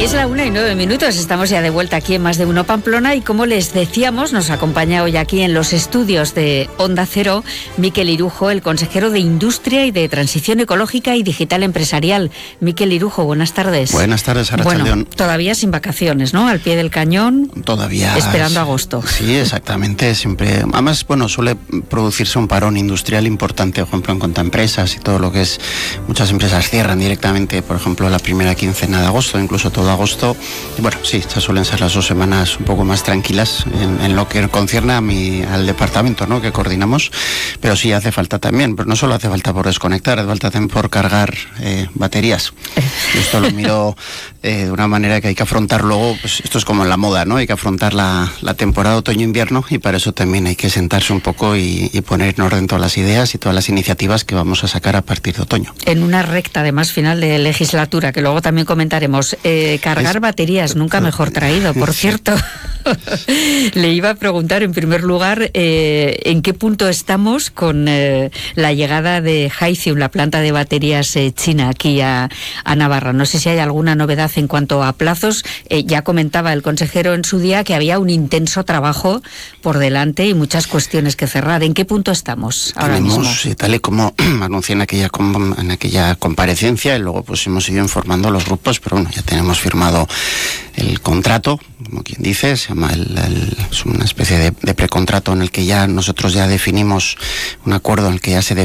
Es la 1:09. Estamos ya de vuelta aquí en Más de Uno Pamplona y como les decíamos, nos acompaña hoy aquí en los estudios de Onda Cero Mikel Irujo, el consejero de Industria y de Transición Ecológica y Digital Empresarial. Mikel Irujo, buenas tardes. Buenas tardes, Arratsaldeon. Bueno, todavía sin vacaciones, ¿no? Al pie del cañón. Todavía. Esperando agosto. Sí, exactamente. Siempre. Además, bueno, suele producirse un parón industrial importante, por ejemplo, en cuanto a empresas y todo lo que es. Muchas empresas cierran directamente, por ejemplo, la primera quincena de agosto, incluso todo agosto. Y bueno, sí, estas suelen ser las 2 semanas un poco más tranquilas en lo que concierne al departamento, ¿no?, que coordinamos, pero sí hace falta también, pero no solo hace falta por desconectar, hace falta también por cargar baterías. Y esto lo miro de una manera que hay que afrontar luego, pues esto es como en la moda, ¿no? Hay que afrontar la temporada otoño-invierno y para eso también hay que sentarse un poco y poner en orden todas las ideas y todas las iniciativas que vamos a sacar a partir de otoño. En una recta, además, final de legislatura, que luego también comentaremos, cargar baterías, nunca mejor traído, por cierto. Le iba a preguntar, en primer lugar, ¿en qué punto estamos con la llegada de Hycium, la planta de baterías china, aquí a Navarra? No sé si hay alguna novedad en cuanto a plazos. Ya comentaba el consejero en su día que había un intenso trabajo por delante y muchas cuestiones que cerrar. ¿En qué punto estamos ahora mismo? Tal y como anuncié en aquella comparecencia, y luego pues hemos ido informando a los grupos, pero bueno, ya tenemos firmado el contrato, como quien dice, se llama es una especie de precontrato en el que ya nosotros ya definimos un acuerdo en el que ya se